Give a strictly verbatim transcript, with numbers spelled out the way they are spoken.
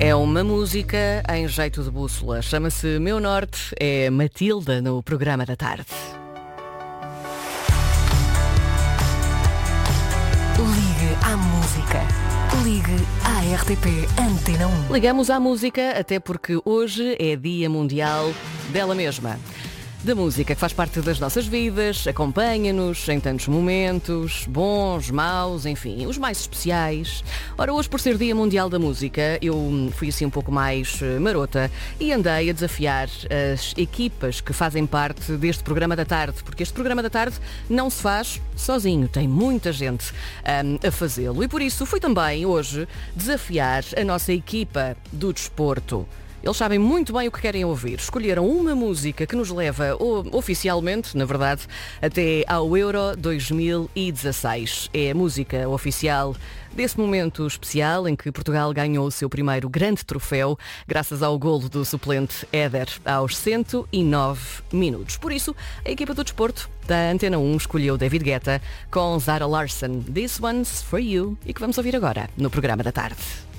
É uma música em jeito de bússola. Chama-se Meu Norte. É Matilda no programa da tarde. Ligue à música. Ligue à R T P Antena um. Ligamos à música até porque hoje é Dia Mundial dela mesma. Da música que faz parte das nossas vidas, acompanha-nos em tantos momentos, bons, maus, enfim, os mais especiais. Ora, hoje por ser Dia Mundial da Música, eu fui assim um pouco mais marota e andei a desafiar as equipas que fazem parte deste programa da tarde, porque este programa da tarde não se faz sozinho, tem muita gente um, a fazê-lo. E por isso fui também hoje desafiar a nossa equipa do desporto. Eles sabem muito bem o que querem ouvir. Escolheram uma música que nos leva, oficialmente, na verdade, até ao Euro dois mil e dezasseis. É a música oficial desse momento especial em que Portugal ganhou o seu primeiro grande troféu, graças ao golo do suplente Éder, aos cento e nove minutos. Por isso, a equipa do desporto da Antena um escolheu David Guetta com Zara Larsson, This One's For You, e que vamos ouvir agora no programa da tarde.